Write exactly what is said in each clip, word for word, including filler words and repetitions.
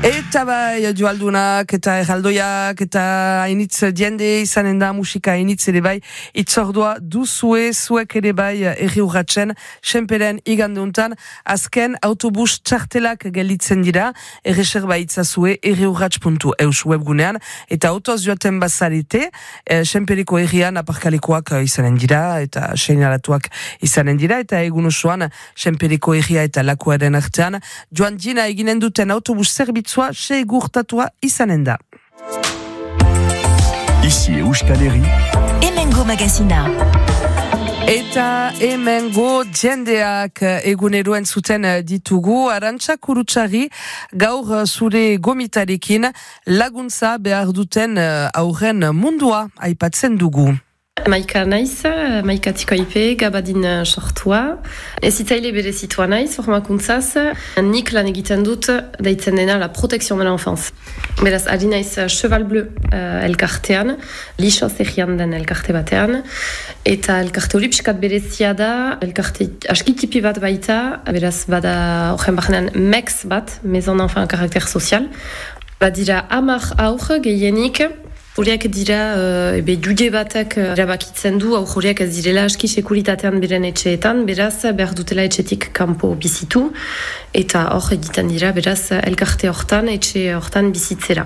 Eta bai, joaldunak, eta erraldoiak, eta hainitz diende izanen da musika hainitz ere bai, itzordua duzue, zuek ere bai erri urratzen, senperen igandeuntan, azken autobus txartelak gelitzen dira, erreser baitzazue erri urratz puntu eus webgunean, eta autoz joaten bazarite, e, senperiko errian aparkalikoak izanen dira, eta seinalatuak izanen dira, eta egun osoan, senperiko erria eta lakuaren artean, joan dina eginen duten autobus zerbitzu segurtatua izanen da. Ici Euskal Herri. Hemengo magazina. Eta hemengo jendeak eguneroen zuten ditugu. Arantxa Kurutxarri, gaur zure gomitarekin laguntza behar duten aurren mundua aipatzen dugu. Maika naiz, Maika Tikoipe, Gabadin sortua. Ezitzaile berezitua naiz, formakuntzaz. Nik lan egiten dut, deitzen dena la protection de l'enfance. Beraz, ari naiz Cheval Bleu uh, elkartean, lixo zerrian den elkarte batean. Eta elkarte hori pixkat berezia da, elkarte askitipi bat baita, beraz, bada horren barnean M E X bat, Maison d'Enfant Karakter Sozial. Badira hamar aur gehienik, horiak dira, uh, ebe jude batak erabakitzen du, hau horiak ez direla aski sekuritatean beren etxeetan, beraz, behar dutela etxetik kanpo bizitu, eta hor egiten dira, beraz, elkarte hortan, etxe hortan bizitzera.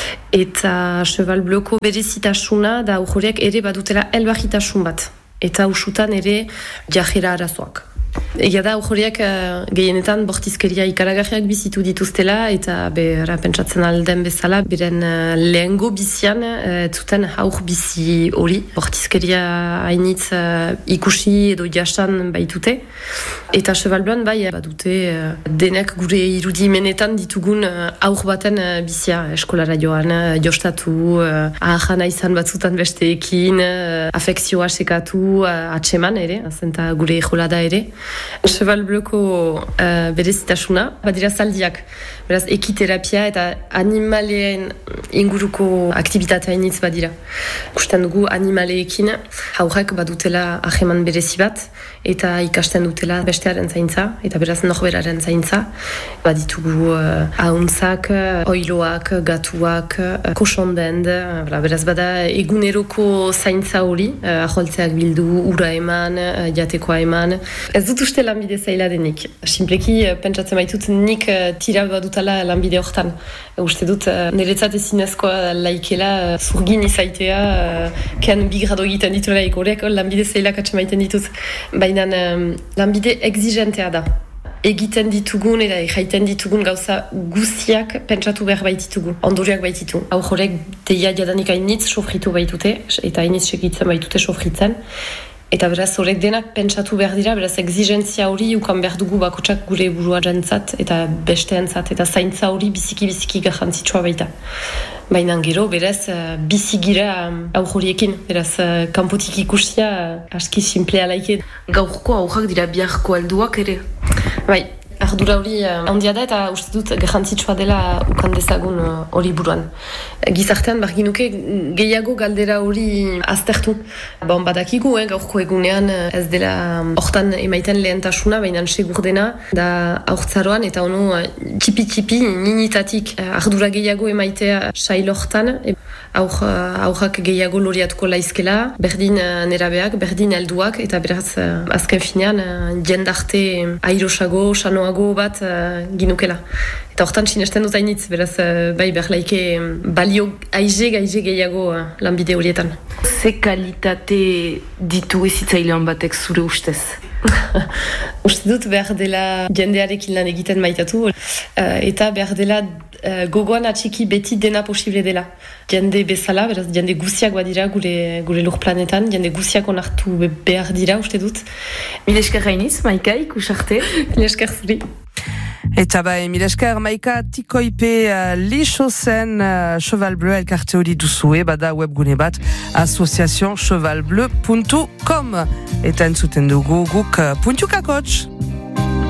Eta Cheval Bleuko berezitasuna, da hau horiak ere badutela elbarritasun bat, eta usutan ere jajera arazoak. Egia da, horiak uh, gehienetan bortizkeria ikaragarriak bizitu dituztela eta bera pentsatzen alden bezala beren uh, lehengo bizian uh, zuten haur bizi hori. Bortizkeria hainitz uh, ikusi edo jasan baitute. Eta Cheval Bleuan bai badute uh, denek gure irudimenetan ditugun uh, haur baten uh, bizia. Eskolara joan, uh, jostatu, uh, ahana izan batzutan besteekin, uh, afekzioa sekatu, uh, atseman ere, azenta gure jolada ere. Cheval Bleuko uh, berezitasuna, badira zaldiak. Beraz, ekiterapia eta animaleen inguruko aktibitatea hainitz badira. Kusten dugu animaleekin haurrek badutela aheman berezi bat eta ikasten dutela bestearen zaintza eta beraz norberaren zaintza. Baditugu uh, ahuntzak, oiloak, gatuak, uh, kosondend, uh, beraz bada eguneroko zaintza hori, uh, aholtzeak bildu, ura eman, uh, jatekoa eman. Ez dut uste lanbide zaila denik. Simpleki, pentsatzen baitut nik uh, tira badutala lanbide hortan. Uste dut, uh, niretzat ezinezkoa laikela uh, zurgin izaitea, uh, kean bi grado egiten dituela ikoreak, lanbide zailak atxemaiten ditut. Baina um, lanbide exigentea da. Egiten ditugun eta jaiten ditugun gauza guztiak pentsatu behar baititugu, ondoriak baititu. Hau horrek deia jadanik hainitz sofritu baitute, eta hainitz segitzen baitute sofritzen. Eta beraz horrek denak pentsatu behar dira, beraz exigentzia hori ukan behar dugu bakotsak gure buruarentzat eta besteentzat, eta zaintza hori biziki-biziki garrantzitsua baita. Baina gero, beraz, bizigira hau horiekin, beraz, kanpotik ikusia aski simplea laike. Gaurko aurrak dira biharko alduak ere? Bai, ardura hori handia da eta uste dut garrantzitsua dela ukan dezagun hori buruan. Gizartean barginuke gehiago galdera hori aztertu. Bon, badakigu, eh, gaurko egunean ez dela hortan emaiten lehentasuna, baina segur dena, da aurtzaroan eta ono tipi-tipi ninitatik ardura gehiago emaitea sail hortan, aur, aurrak gehiago loriatuko laizkela, berdin nerabeak, berdin helduak, eta beraz azken finean jendarte airosago, sanoago bat uh, ginukela. Eta hortan sinesten dut hainitz, beraz uh, bai behar laike balio aize gaize gehiago uh, lanbide horietan. Ze kalitate ditu ezitzailean batek zure ustez? Uste dut behar dela jendearekin lan egiten maitatu, uh, eta behar dela uh, gogoan atxiki beti dena posible dela. Jende bezala, beraz jende guziak badira gure, gure lur planetan, jende guziak onartu behar dira, uste dut. Mil esker gainiz, Maika, ikusarte. Mil esker zuri. Eta bai, mil esker, Maika Tikoipe uh, lixo zen uh, Cheval Bleu elkarte hori duzue, bada webgune bat, association cheval bleu puntu com. Eta entzuten dugu guk uh, puntukakotx.